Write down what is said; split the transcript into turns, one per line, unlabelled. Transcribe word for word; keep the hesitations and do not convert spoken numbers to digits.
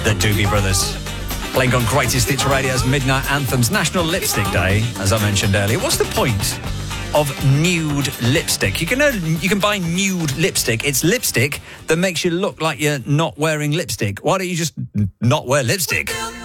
The Doobie Brothers. Playing on Greatest Hits Radio's Midnight Anthems, National Lipstick Day, as I mentioned earlier. What's the point of nude lipstick? You can uh, you can buy nude lipstick. It's lipstick that makes you look like you're not wearing lipstick. Why don't you just not wear lipstick?